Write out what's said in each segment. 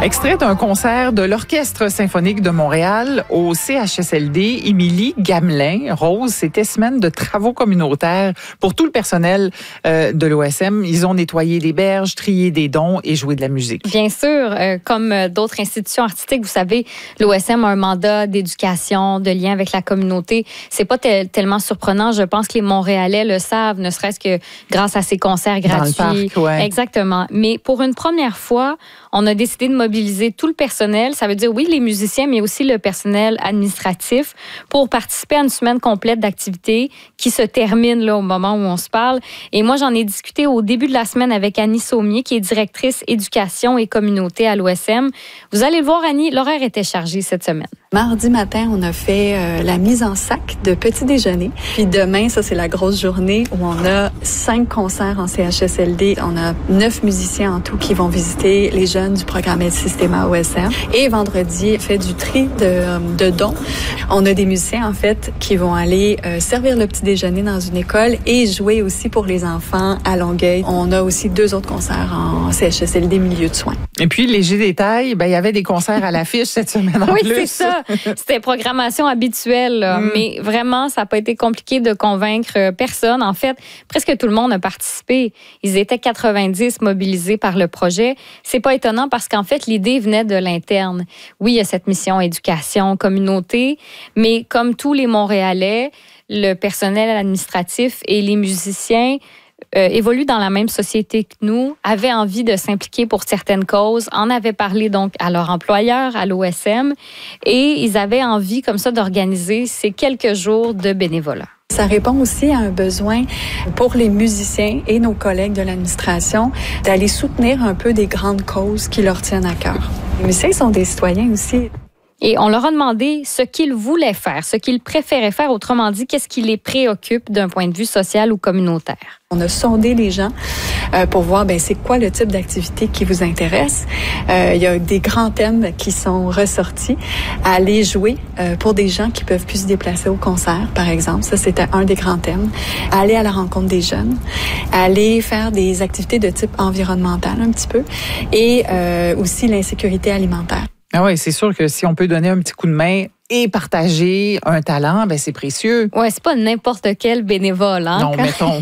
Extrait d'un concert de l'Orchestre symphonique de Montréal au CHSLD, Émilie Gamelin. Rose, c'était semaine de travaux communautaires pour tout le personnel de l'OSM. Ils ont nettoyé des berges, trié des dons et joué de la musique. Bien sûr, comme d'autres institutions artistiques, vous savez, l'OSM a un mandat d'éducation, de lien avec la communauté. C'est pas tellement surprenant. Je pense que les Montréalais le savent, ne serait-ce que grâce à ces concerts gratuits. Dans le parc, ouais. Exactement. Mais pour une première fois, on a décidé de mobiliser tout le personnel. Ça veut dire, oui, les musiciens, mais aussi le personnel administratif pour participer à une semaine complète d'activités qui se termine là, au moment où on se parle. Et moi, j'en ai discuté au début de la semaine avec Annie Saumier, qui est directrice éducation et communauté à l'OSM. Vous allez le voir, Annie, l'horaire était chargé cette semaine. Mardi matin, on a fait la mise en sac de petit déjeuner. Puis demain, ça, c'est la grosse journée où on a 5 concerts en CHSLD. On a 9 musiciens en tout qui vont visiter les jeunes du programme El Sistema OSM. Et vendredi, on fait du tri de dons. On a des musiciens, en fait, qui vont aller servir le petit déjeuner dans une école et jouer aussi pour les enfants à Longueuil. On a aussi 2 autres concerts en CHSLD milieu de soins. Et puis, léger détail, il y avait des concerts à l'affiche cette semaine en plus. Oui, c'est ça. C'était programmation habituelle, là. Mais vraiment, ça n'a pas été compliqué de convaincre personne. En fait, presque tout le monde a participé. Ils étaient 90 mobilisés par le projet. C'est pas étonnant parce qu'en fait, l'idée venait de l'interne. Oui, il y a cette mission éducation, communauté, mais comme tous les Montréalais, le personnel administratif et les musiciens évoluent dans la même société que nous, avaient envie de s'impliquer pour certaines causes, en avaient parlé donc à leur employeur, à l'OSM, et ils avaient envie comme ça d'organiser ces quelques jours de bénévolat. Ça répond aussi à un besoin pour les musiciens et nos collègues de l'administration d'aller soutenir un peu des grandes causes qui leur tiennent à cœur. Les musiciens sont des citoyens aussi. Et on leur a demandé ce qu'ils voulaient faire, ce qu'ils préféraient faire, autrement dit, qu'est-ce qui les préoccupe d'un point de vue social ou communautaire. On a sondé les gens pour voir c'est quoi le type d'activité qui vous intéresse. Il y a des grands thèmes qui sont ressortis. Aller jouer pour des gens qui peuvent plus se déplacer au concert, par exemple. Ça, c'était un des grands thèmes. Aller à la rencontre des jeunes. Aller faire des activités de type environnemental un petit peu. Et aussi l'insécurité alimentaire. Ah oui, c'est sûr que si on peut donner un petit coup de main et partager un talent, c'est précieux. Ouais, c'est pas n'importe quel bénévole, hein? Non, mettons.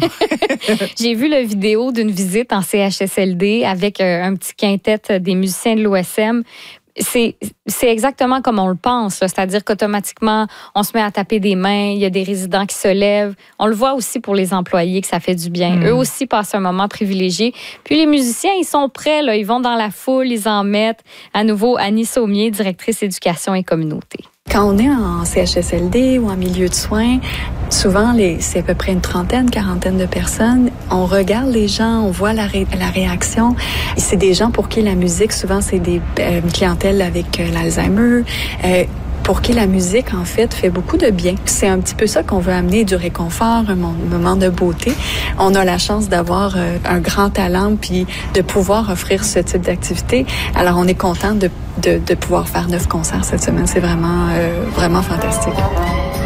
J'ai vu la vidéo d'une visite en CHSLD avec un petit quintet des musiciens de l'OSM. C'est exactement comme on le pense, là. C'est-à-dire qu'automatiquement, on se met à taper des mains, il y a des résidents qui se lèvent. On le voit aussi pour les employés que ça fait du bien. Eux aussi passent un moment privilégié. Puis les musiciens, ils sont prêts, là. Ils vont dans la foule, ils en mettent. À nouveau, Annie Saumier, directrice éducation et communauté. Quand on est en CHSLD ou en milieu de soins, souvent, c'est à peu près une trentaine, quarantaine de personnes. On regarde les gens, on voit la réaction. C'est des gens pour qui la musique, souvent, c'est une clientèle avec l'Alzheimer, pour qui la musique, en fait, beaucoup de bien. C'est un petit peu ça qu'on veut amener, du réconfort, un moment de beauté. On a la chance d'avoir un grand talent puis de pouvoir offrir ce type d'activité. Alors, on est content de pouvoir faire 9 concerts cette semaine. C'est vraiment fantastique.